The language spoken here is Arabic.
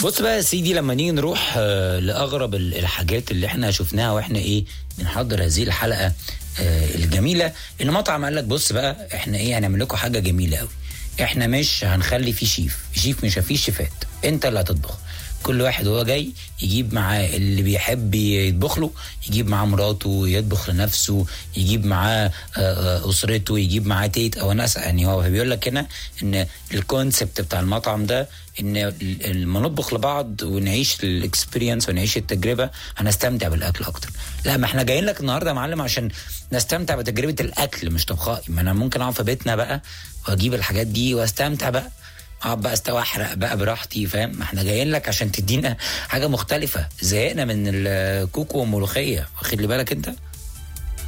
بص بقى يا سيدي، لما نيجي نروح لاغرب الحاجات اللي احنا شفناها واحنا بنحضر هذه الحلقه الجميله، ان مطعم قال لك بص بقى احنا هنعمل لكم حاجه جميله قوي. احنا مش هنخلي فيه شيف، مش هفيه شيفات، انت اللي هتطبخ. كل واحد وهو جاي يجيب معاه اللي بيحب يطبخ له، يجيب معاه مراته يطبخ لنفسه، يجيب معاه اسرته، يجيب معاه تيت او ناس. يعني هو بيقول لك هنا ان الكونسبت بتاع المطعم ده ان لما نطبخ لبعض ونعيش الاكسبيرينس ونعيش التجربه هنستمتع بالاكل اكتر. لا، ما احنا جايين لك النهارده يا معلم عشان نستمتع بتجربه الاكل مش طبخائي. ما انا ممكن اقعد في بيتنا بقى واجيب الحاجات دي واستمتع بقى، اقعد بقى احرق بقى براحتي، فاهم؟ ما احنا جايين لك عشان تدينا حاجه مختلفه. زهقنا من الكوكو والملوخيه، واخد لي بالك انت؟